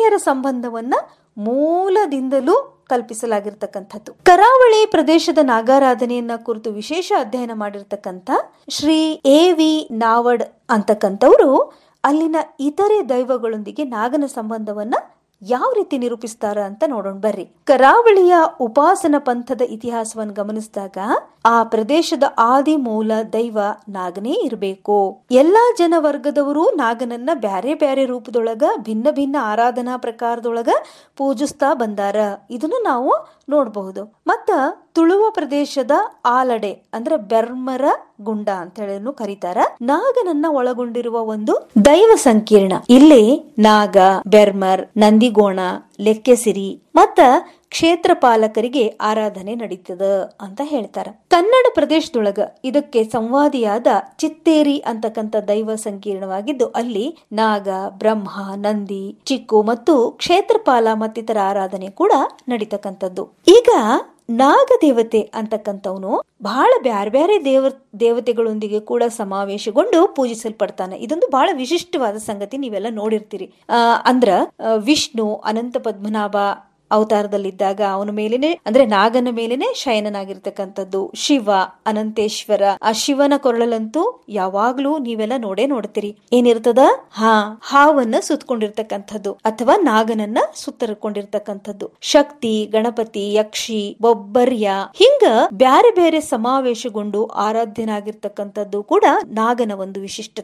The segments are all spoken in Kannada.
ಹಿರಿಯರ ಸಂಬಂಧವನ್ನ ಮೂಲದಿಂದಲೂ ಕಲ್ಪಿಸಲಾಗಿರ್ತಕ್ಕಂಥದ್ದು. ಕರಾವಳಿ ಪ್ರದೇಶದ ನಾಗಾರಾಧನೆಯನ್ನ ಕುರಿತು ವಿಶೇಷ ಅಧ್ಯಯನ ಮಾಡಿರ್ತಕ್ಕಂಥ ಶ್ರೀ ಎ.ವಿ. ನಾವಡ್ ಅಂತಕ್ಕಂಥವ್ರು ಅಲ್ಲಿನ ಇತರೆ ದೈವಗಳೊಂದಿಗೆ ನಾಗನ ಸಂಬಂಧವನ್ನ ಯಾವ ರೀತಿ ನಿರೂಪಿಸ್ತಾರ ಅಂತ ನೋಡೋಣ ಬರ್ರಿ. ಕರಾವಳಿಯ ಉಪಾಸನ ಪಂಥದ ಇತಿಹಾಸವನ್ನು ಗಮನಿಸಿದಾಗ ಆ ಪ್ರದೇಶದ ಆದಿ ಮೂಲ ದೈವ ನಾಗನೇ ಇರಬೇಕು. ಎಲ್ಲಾ ಜನವರ್ಗದವರು ನಾಗನನ್ನ ಬ್ಯಾರೆ ಬ್ಯಾರೆ ರೂಪದೊಳಗ ಭಿನ್ನ ಭಿನ್ನ ಆರಾಧನಾ ಪ್ರಕಾರದೊಳಗ ಪೂಜಿಸ್ತಾ ಬಂದಾರ. ಇದನ್ನು ನಾವು ನೋಡಬಹುದು. ಮತ್ತ ತುಳುವ ಪ್ರದೇಶದ ಆಲಡೆ ಅಂದ್ರೆ ಬೆರ್ಮರ ಗುಂಡ ಅಂತ ಹೇಳಿ ಕರೀತಾರ. ನಾಗನನ್ನ ಒಳಗೊಂಡಿರುವ ಒಂದು ದೈವ ಸಂಕೀರ್ಣ. ಇಲ್ಲಿ ನಾಗ, ಬೆರ್ಮರ್, ನಂದಿಗೋಣ, ಲೆಕ್ಕೆಸಿರಿ ಮತ್ತ ಕ್ಷೇತ್ರ ಪಾಲಕರಿಗೆ ಆರಾಧನೆ ನಡೀತದ ಅಂತ ಹೇಳ್ತಾರ. ಕನ್ನಡ ಪ್ರದೇಶದೊಳಗ ಇದಕ್ಕೆ ಸಂವಾದಿಯಾದ ಚಿತ್ತೇರಿ ಅಂತಕ್ಕಂಥ ದೈವ ಸಂಕೀರ್ಣವಾಗಿದ್ದು ಅಲ್ಲಿ ನಾಗ, ಬ್ರಹ್ಮ, ನಂದಿ, ಚಿಕ್ಕು ಮತ್ತು ಕ್ಷೇತ್ರಪಾಲ ಮತ್ತಿತರ ಆರಾಧನೆ ಕೂಡ ನಡೀತಕ್ಕಂಥದ್ದು. ಈಗ ನಾಗ ದೇವತೆ ಅಂತಕ್ಕಂಥವನು ಬಹಳ ಬ್ಯಾರೆ ಬ್ಯಾರೆ ದೇವತೆಗಳೊಂದಿಗೆ ಕೂಡ ಸಮಾವೇಶಗೊಂಡು ಪೂಜಿಸಲ್ಪಡ್ತಾನೆ. ಇದೊಂದು ಬಹಳ ವಿಶಿಷ್ಟವಾದ ಸಂಗತಿ, ನೀವೆಲ್ಲ ನೋಡಿರ್ತೀರಿ. ಅಂದ್ರ ವಿಷ್ಣು ಅನಂತ ಪದ್ಮನಾಭ ಅವತಾರದಲ್ಲಿದ್ದಾಗ ಅವನ ಮೇಲೇನೆ ಅಂದ್ರೆ ನಾಗನ ಮೇಲೇನೆ ಶಯನನಾಗಿರ್ತಕ್ಕಂಥದ್ದು. ಶಿವ ಅನಂತೇಶ್ವರ, ಆ ಶಿವನ ಕೊರಳಲ್ಲಂತೂ ಯಾವಾಗ್ಲೂ ನೀವೆಲ್ಲ ನೋಡ್ತೀರಿ. ಏನಿರ್ತದ? ಹಾವನ್ನ ಸುತ್ತಕೊಂಡಿರ್ತಕ್ಕಂಥದ್ದು ಅಥವಾ ನಾಗನನ್ನ ಸುತ್ತರ್ಕೊಂಡಿರ್ತಕ್ಕಂಥದ್ದು. ಶಕ್ತಿ, ಗಣಪತಿ, ಯಕ್ಷಿ, ಬೊಬ್ಬರ್ಯ ಹಿಂಗ ಬ್ಯಾರೆ ಬೇರೆ ಸಮಾವೇಶಗೊಂಡು ಆರಾಧ್ಯನಾಗಿರ್ತಕ್ಕಂಥದ್ದು ಕೂಡ ನಾಗನ ಒಂದು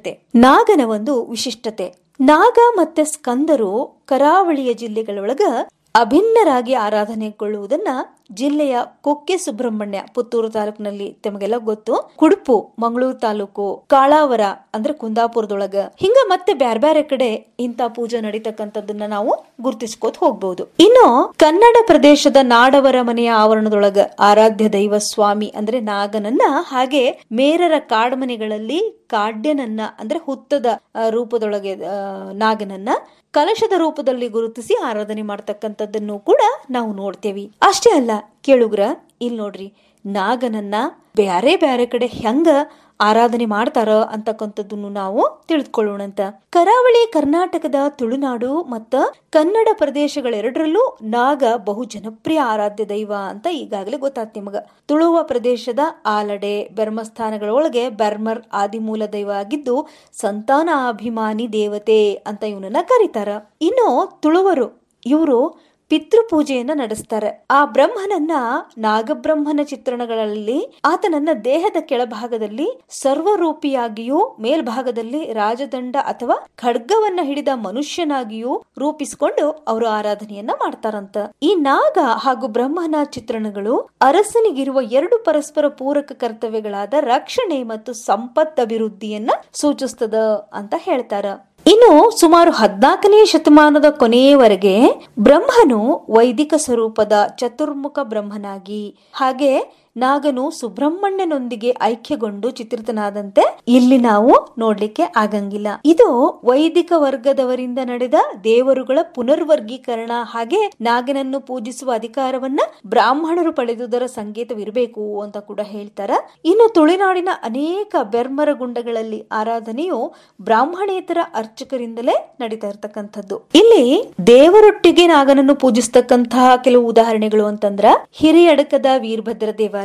ವಿಶಿಷ್ಟತೆ. ನಾಗ ಮತ್ತೆ ಸ್ಕಂದರು ಕರಾವಳಿಯ ಜಿಲ್ಲೆಗಳೊಳಗ ಅಭಿನ್ನರಾಗಿ ಆರಾಧನೆಗೊಳ್ಳುವುದನ್ನ ಜಿಲ್ಲೆಯ ಕೊಕ್ಕೆ ಸುಬ್ರಹ್ಮಣ್ಯ, ಪುತ್ತೂರು ತಾಲೂಕಿನಲ್ಲಿ ತಮಗೆಲ್ಲ ಗೊತ್ತು, ಕುಡುಪು ಮಂಗಳೂರು ತಾಲೂಕು, ಕಾಳಾವರ ಅಂದ್ರೆ ಕುಂದಾಪುರದೊಳಗ ಹಿಂಗ ಮತ್ತೆ ಬ್ಯಾರೆ ಬ್ಯಾರೆ ಕಡೆ ಇಂತ ಪೂಜೆ ನಡೀತಕ್ಕಂಥದ್ದನ್ನ ನಾವು ಗುರುತಿಸ್ಕೋತ ಹೋಗ್ಬಹುದು. ಇನ್ನು ಕನ್ನಡ ಪ್ರದೇಶದ ನಾಡವರ ಮನೆಯ ಆವರಣದೊಳಗ ಆರಾಧ್ಯ ದೈವ ಸ್ವಾಮಿ ಅಂದ್ರೆ ನಾಗನನ್ನ, ಹಾಗೆ ಮೇರರ ಕಾಡ್ಮನೆಗಳಲ್ಲಿ ಕಾಡ್ಯನನ್ನ ಅಂದ್ರೆ ಹುತ್ತದ ರೂಪದೊಳಗೆ ನಾಗನನ್ನ ಕಲಶದ ರೂಪದಲ್ಲಿ ಗುರುತಿಸಿ ಆರಾಧನೆ ಮಾಡ್ತಕ್ಕಂಥದ್ದನ್ನು ಕೂಡ ನಾವು ನೋಡ್ತೇವಿ. ಅಷ್ಟೇ ಅಲ್ಲ ಕೇಳುಗ್ರ, ಇಲ್ಲಿ ನೋಡ್ರಿ, ನಾಗನನ್ನ ಬ್ಯಾರೆ ಬ್ಯಾರೆ ಕಡೆ ಹೆಂಗ ಆರಾಧನೆ ಮಾಡ್ತಾರ ಅಂತಕ್ಕಂಥದ್ದನ್ನು ನಾವು ತಿಳಿದುಕೊಳ್ಳೋಣಂತ. ಕರಾವಳಿ ಕರ್ನಾಟಕದ ತುಳುನಾಡು ಮತ್ತ ಕನ್ನಡ ಪ್ರದೇಶಗಳೆರಡರಲ್ಲೂ ನಾಗ ಬಹು ಜನಪ್ರಿಯ ಆರಾಧ್ಯ ದೈವ ಅಂತ ಈಗಾಗಲೇ ಗೊತ್ತಾಗ್ತಿ ನಿಮಗ. ತುಳುವ ಪ್ರದೇಶದ ಆಲಡೆ, ಬೆರ್ಮಸ್ಥಾನಗಳೊಳಗೆ ಬೆರ್ಮರ್ ಆದಿಮೂಲ ದೈವ ಆಗಿದ್ದು ಸಂತಾನಾಭಿಮಾನಿ ದೇವತೆ ಅಂತ ಇವನನ್ನ ಕರೀತಾರ. ಇನ್ನು ತುಳುವರು ಇವರು ಪಿತೃಪೂಜೆಯನ್ನ ನಡೆಸ್ತಾರೆ. ಆ ಬ್ರಹ್ಮನನ್ನ ನಾಗಬ್ರಹ್ಮನ ಚಿತ್ರಣಗಳಲ್ಲಿ ಆತನನ್ನ ದೇಹದ ಕೆಳಭಾಗದಲ್ಲಿ ಸರ್ವರೂಪಿಯಾಗಿಯೂ ಮೇಲ್ಭಾಗದಲ್ಲಿ ರಾಜದಂಡ ಅಥವಾ ಖಡ್ಗವನ್ನ ಹಿಡಿದ ಮನುಷ್ಯನಾಗಿಯೂ ರೂಪಿಸಿಕೊಂಡು ಅವರು ಆರಾಧನೆಯನ್ನ ಮಾಡ್ತಾರಂತ. ಈ ನಾಗ ಹಾಗೂ ಬ್ರಹ್ಮನ ಚಿತ್ರಣಗಳು ಅರಸನಿಗಿರುವ ಎರಡು ಪರಸ್ಪರ ಪೂರಕ ಕರ್ತವ್ಯಗಳಾದ ರಕ್ಷಣೆ ಮತ್ತು ಸಂಪತ್ ಅಭಿವೃದ್ಧಿಯನ್ನ ಸೂಚಿಸ್ತದ ಅಂತ ಹೇಳ್ತಾರ. ಇನ್ನು ಸುಮಾರು 14ನೇ ಶತಮಾನದ ಕೊನೆಯವರೆಗೆ ಬ್ರಹ್ಮನು ವೈದಿಕ ಸ್ವರೂಪದ ಚತುರ್ಮುಖ ಬ್ರಹ್ಮನಾಗಿ, ಹಾಗೆ ನಾಗನು ಸುಬ್ರಹ್ಮಣ್ಯನೊಂದಿಗೆ ಐಕ್ಯಗೊಂಡು ಚಿತ್ರಿತನಾದಂತೆ ಇಲ್ಲಿ ನಾವು ನೋಡ್ಲಿಕ್ಕೆ ಆಗಂಗಿಲ್ಲ. ಇದು ವೈದಿಕ ವರ್ಗದವರಿಂದ ನಡೆದ ದೇವರುಗಳ ಪುನರ್ವರ್ಗೀಕರಣ, ಹಾಗೆ ನಾಗನನ್ನು ಪೂಜಿಸುವ ಅಧಿಕಾರವನ್ನ ಬ್ರಾಹ್ಮಣರು ಪಡೆದುದರ ಸಂಕೇತವಿರಬೇಕು ಅಂತ ಕೂಡ ಹೇಳ್ತಾರ. ಇನ್ನು ತುಳುನಾಡಿನ ಅನೇಕ ಬೆರ್ಮರ ಗುಂಡಗಳಲ್ಲಿ ಆರಾಧನೆಯು ಬ್ರಾಹ್ಮಣೇತರ ಅರ್ಚಕರಿಂದಲೇ ನಡೀತಾ ಇರ್ತಕ್ಕಂಥದ್ದು. ಇಲ್ಲಿ ದೇವರೊಟ್ಟಿಗೆ ನಾಗನನ್ನು ಪೂಜಿಸ್ತಕ್ಕಂತಹ ಕೆಲವು ಉದಾಹರಣೆಗಳು ಅಂತಂದ್ರ ಹಿರಿಯಡಕದ ವೀರಭದ್ರ ದೇವಾಲಯ,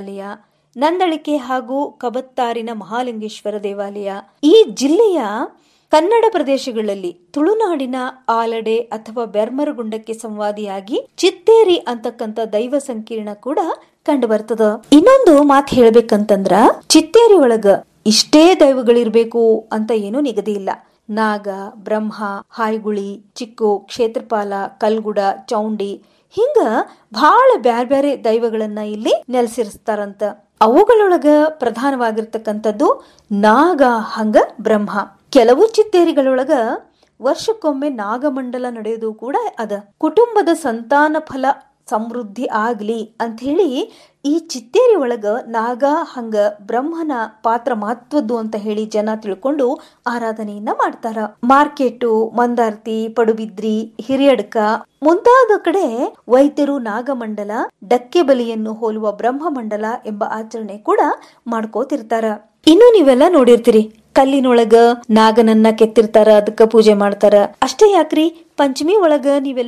ನಂದಳಿಕೆ ಹಾಗೂ ಕಬತ್ತಾರಿನ ಮಹಾಲಿಂಗೇಶ್ವರ ದೇವಾಲಯ. ಈ ಜಿಲ್ಲೆಯ ಕನ್ನಡ ಪ್ರದೇಶಗಳಲ್ಲಿ ತುಳುನಾಡಿನ ಆಲಡೆ ಅಥವಾ ಬೆರ್ಮರಗುಂಡಕ್ಕೆ ಸಂವಾದಿಯಾಗಿ ಚಿತ್ತೇರಿ ಅಂತಕ್ಕಂಥ ದೈವ ಸಂಕೀರ್ಣ ಕೂಡ ಕಂಡು ಬರ್ತದ. ಇನ್ನೊಂದು ಮಾತು ಹೇಳ್ಬೇಕಂತಂದ್ರ ಚಿತ್ತೇರಿ ಒಳಗ ಇಷ್ಟೇ ದೈವಗಳಿರ್ಬೇಕು ಅಂತ ಏನೂ ನಿಗದಿ ಇಲ್ಲ. ನಾಗ, ಬ್ರಹ್ಮ, ಹಾಯ್ಗುಳಿ, ಚಿಕ್ಕು, ಕ್ಷೇತ್ರಪಾಲ, ಕಲ್ಗುಡ, ಚೌಂಡಿ ಹಿಂಗ ಬಹಳ ಬ್ಯಾರೆ ಬ್ಯಾರೆ ದೈವಗಳನ್ನ ಇಲ್ಲಿ ನೆಲೆಸಿರಿಸ್ತಾರಂತ. ಅವುಗಳೊಳಗ ಪ್ರಧಾನವಾಗಿರ್ತಕ್ಕಂಥದ್ದು ನಾಗ ಹಂಗ ಬ್ರಹ್ಮ. ಕೆಲವು ಚಿತ್ತೇರಿಗಳೊಳಗ ವರ್ಷಕ್ಕೊಮ್ಮೆ ನಾಗಮಂಡಲ ನಡೆಯೋದು ಕೂಡ ಅದ. ಕುಟುಂಬದ ಸಂತಾನ ಫಲ ಸಮೃದ್ಧಿ ಆಗ್ಲಿ ಅಂತ ಹೇಳಿ ಈ ಚಿತ್ತೇರಿ ಒಳಗ ನಾಗ ಹಂಗ ಬ್ರಹ್ಮನ ಪಾತ್ರ ಮಹತ್ವದ್ದು ಅಂತ ಹೇಳಿ ಜನ ತಿಳ್ಕೊಂಡು ಆರಾಧನೆಯನ್ನ ಮಾಡ್ತಾರ. ಮಾರ್ಕೆಟು, ಮಂದಾರ್ತಿ, ಪಡುಬಿದ್ರಿ, ಹಿರಿಯಡ್ಕ ಮುಂತಾದ ಕಡೆ ವೈದ್ಯರು ನಾಗಮಂಡಲ, ಡಕ್ಕೆ ಬಲಿಯನ್ನು ಹೋಲುವ ಬ್ರಹ್ಮಮಂಡಲ ಎಂಬ ಆಚರಣೆ ಕೂಡ ಮಾಡ್ಕೋತಿರ್ತಾರ. ಇನ್ನು ನೀವೆಲ್ಲ ನೋಡಿರ್ತೀರಿ, ಕಲ್ಲಿನೊಳಗ ನಾಗನನ್ನ ಕೆತ್ತಿರ್ತಾರ, ಅದಕ್ಕ ಪೂಜೆ ಮಾಡ್ತಾರ. ಅಷ್ಟೇ ಯಾಕ್ರಿ, ಪಂಚಮಿ ಒಳಗ ನೀವೆಲ್ಲ